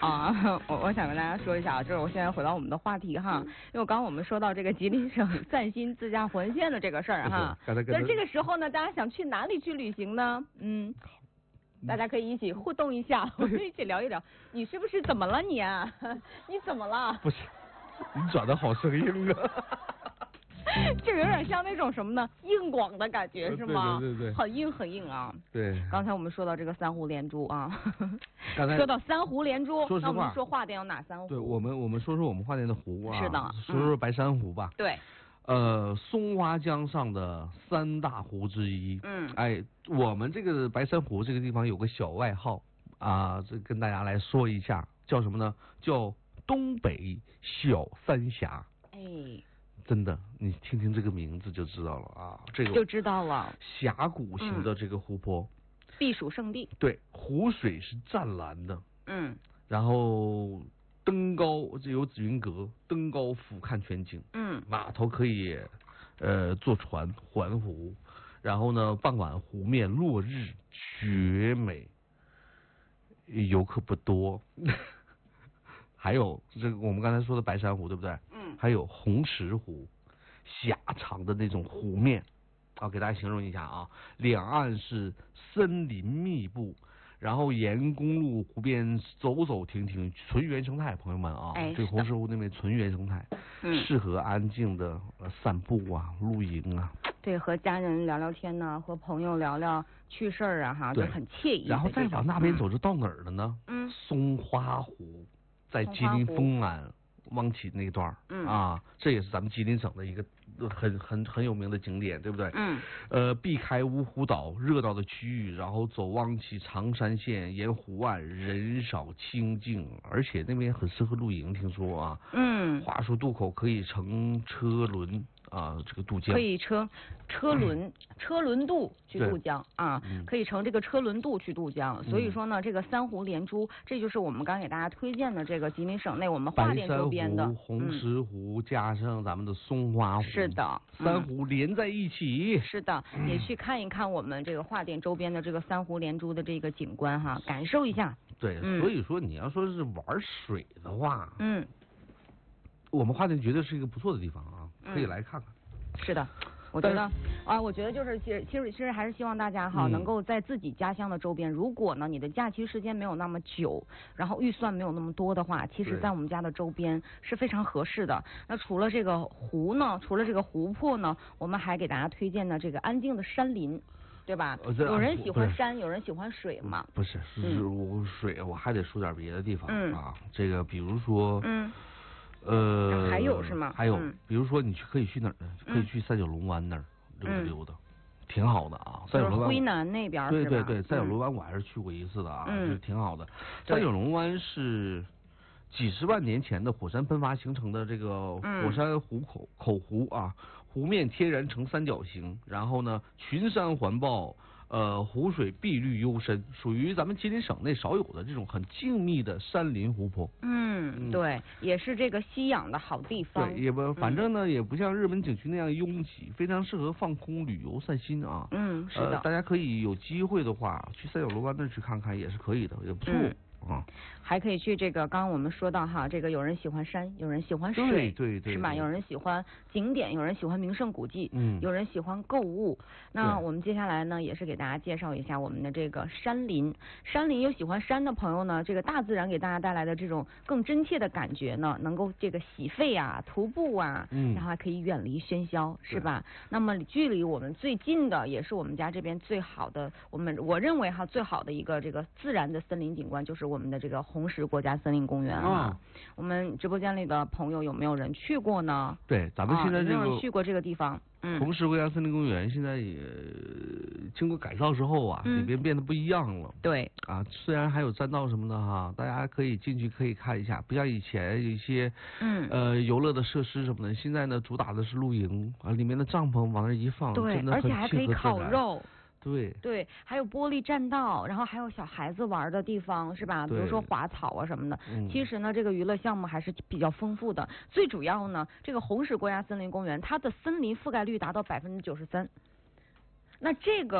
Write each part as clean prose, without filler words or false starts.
啊，我想跟大家说一下，就是我现在回到我们的话题哈，因为刚刚我们说到这个吉林省散心自驾环线的这个事儿哈，那这个时候呢，大家想去哪里去旅行呢？大家可以一起互动一下，我们一起聊一聊，你是不是怎么了你啊？你怎么了？ 不是，你转的好生硬啊。 就有点像那种什么呢，硬广的感觉是吗？ 对， 很硬很硬啊。 对。 刚才我们说到这个三湖连珠啊， 刚才说到三湖连珠， 说实话， 那我们说华店有哪三湖？ 对，我们说说我们华店的湖啊。 是的。 说白山湖吧。 对。 松花江上的3大湖之一。我们这个白山湖这个地方有个小外号啊，这跟大家来说一下，叫什么呢？叫东北小三峡。真的，你听听这个名字就知道了啊，这个就知道了。 峡谷型的这个湖泊， 避暑胜地。 对，湖水是湛蓝的。然后登高，这有紫云阁，登高俯瞰全景。码头可以坐船环湖，然后呢，傍晚湖面落日绝美，游客不多。还有这个我们刚才说的白山湖，对不对？还有红石湖，狭长的那种湖面，给大家形容一下啊，两岸是森林密布，然后沿公路湖边走走停停，纯原生态，朋友们啊，这个红石湖那边纯原生态，适合安静的散步啊、露营啊。对， 和家人聊聊天呢，和朋友聊聊趣事儿啊，哈，就很惬意。 然后再往那边走，就到哪儿了呢？松花湖，在吉林丰安汪起那段这也是咱们吉林省的一个很有名的景点，对不对？避开芜湖岛热闹的区域，然后走汪起长山线，沿湖岸人少清静，而且那边很适合露营，听说啊。桦树渡口可以乘车轮这个渡江。 可以车轮渡去渡江啊，可以乘这个车轮渡去渡江。所以说呢，这个三湖连珠，这就是我们刚给大家推荐的这个吉林省内我们华店周边的白山湖、红石湖加上咱们的松花湖。 是的， 三湖连在一起。 是的，也去看一看我们这个华店周边的这个三湖连珠的这个景观哈，感受一下。 对，所以说你要说是玩水的话，我们华店绝对是一个不错的地方啊，可以来看看。 是的。我觉得我觉得就是其实还是希望大家能够在自己家乡的周边，如果呢你的假期时间没有那么久，然后预算没有那么多的话，其实在我们家的周边是非常合适的。那除了这个湖呢，除了这个湖泊呢，我们还给大家推荐的这个安静的山林。对吧？有人喜欢山，有人喜欢水嘛？ 不是，水我还得说点别的地方这个比如说还有是吗？ 还有，比如说你可以去哪儿呢？可以去三角龙湾那儿溜达，挺好的啊。三角龙湾辉南那边对，三角龙湾我还是去过一次的啊，就是挺好的。三角龙湾是几十万年前的火山喷发形成的这个火山湖口湖啊，湖面天然呈三角形，然后呢群山环抱。湖水碧绿幽深，属于咱们吉林省内少有的这种很静谧的山林湖泊。 对，也是这个吸氧的好地方。 对，也不，反正呢，也不像日本景区那样拥挤，非常适合放空旅游散心啊。 是的。 大家可以有机会的话，去三角龙湾那儿去看看，也是可以的，也不错。 还可以去这个，刚刚我们说到这个有人喜欢山，有人喜欢水， 对， 是吧？有人喜欢景点，有人喜欢名胜古迹，有人喜欢购物。那我们接下来呢，也是给大家介绍一下我们的这个山林。山林有喜欢山的朋友呢，这个大自然给大家带来的这种更真切的感觉呢，能够这个洗肺徒步然后还可以远离喧嚣，是吧？那么距离我们最近的，也是我们家这边最好的，我认为最好的一个这个自然的森林景观，就是我们的这个红石国家森林公园我们直播间里的朋友有没有人去过呢？ 对，咱们现在有没有人去过这个地方？ 红石国家森林公园现在也经过改造之后里边变得不一样了。 对虽然还有栈道什么的大家可以进去可以看一下，不像以前有一些游乐的设施什么的，现在呢主打的是露营里面的帐篷往那一放，真的很而且还可以烤肉。 对， 还有玻璃栈道，然后还有小孩子玩的地方，是吧？比如说滑草什么的。其实呢，这个娱乐项目还是比较丰富的。最主要呢，这个红石国家森林公园，它的森林覆盖率达到93%。那这个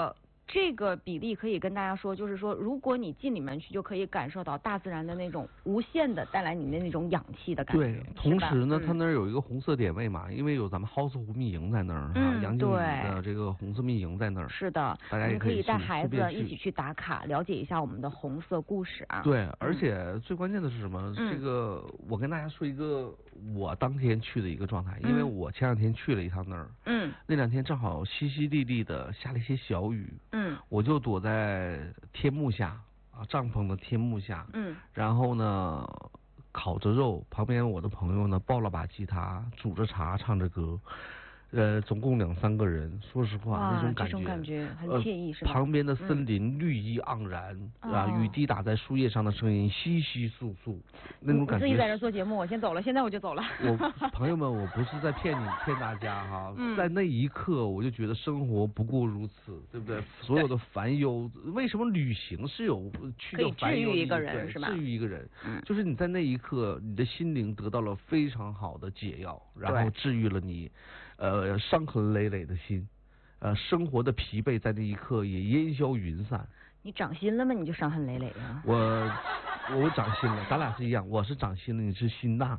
这个比例可以跟大家说，就是说，如果你进里面去，就可以感受到大自然的那种无限的带来你的那种氧气的感觉。 对，同时呢，它那儿有一个红色点位嘛，因为有咱们 House 湖蜜营在那儿啊，杨经理的这个红色蜜营在那儿。 是的， 大家也可以带孩子一起去打卡，了解一下我们的红色故事啊。 对，而且最关键的是什么？这个我跟大家说一个我当天去的一个状态，因为我前2天去了一趟那儿。那2天正好淅淅沥沥的下了一些小雨。我就躲在天幕下啊，帐篷的天幕下。然后呢，烤着肉，旁边我的朋友呢抱了把吉他，煮着茶，唱着歌。总共2、3个人，说实话，那种感觉很惬意，是吧？ 旁边的森林绿意盎然，啊，雨滴打在树叶上的声音稀稀簌簌，那种感觉。 自己在这做节目，我先走了，现在我就走了。 朋友们，我不是在骗大家哈，在那一刻我就觉得生活不过如此，对不对？所有的烦忧，为什么旅行是有去掉烦忧？ 可以治愈一个人，是吧？ 治愈一个人，就是你在那一刻，你的心灵得到了非常好的解药，然后治愈了你。伤痕累累的心，生活的疲惫在那一刻也烟消云散。 你长心了吗？你就伤痕累累啊？ 我长心了，咱俩是一样，我是长心了，你是心大。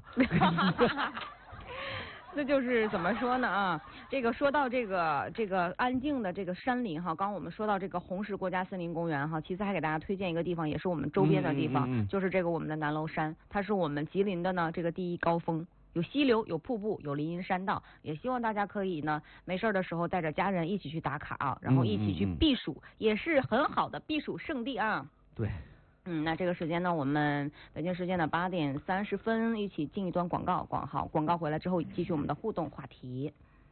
那就是怎么说呢啊？这个说到这个安静的这个山林哈，刚刚我们说到这个红石国家森林公园哈，其次还给大家推荐一个地方，也是我们周边的地方，就是这个我们的南楼山，它是我们吉林的呢这个第一高峰。有溪流，有瀑布，有林荫山道，也希望大家可以呢，没事的时候带着家人一起去打卡啊，然后一起去避暑，也是很好的避暑胜地啊。 对。 那这个时间呢，我们北京时间的8点30分，一起进一段广告，广告回来之后，继续我们的互动话题。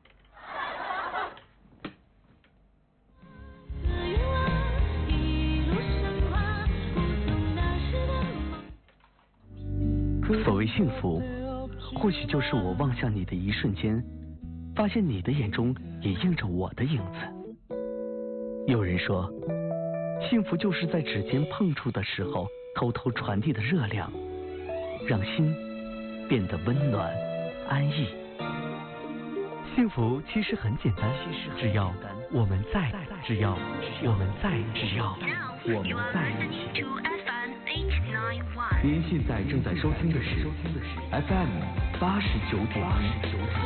所谓幸福，或许就是我望向你的一瞬间，发现你的眼中也映着我的影子。有人说，幸福就是在指尖碰触的时候，偷偷传递的热量，让心变得温暖安逸。幸福其实很简单，只要我们在，只要我们在一起。您现在正在收听的是 FM 89.1。